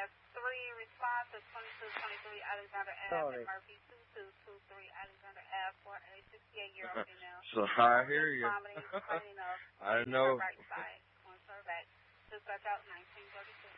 has 3 responses, 2223 Alexander Ave and Murphy 2223 Alexander Ave for a 68-year-old female. So I hear you. Vomiting, I know. right side. On her back. Dispatch out 1932.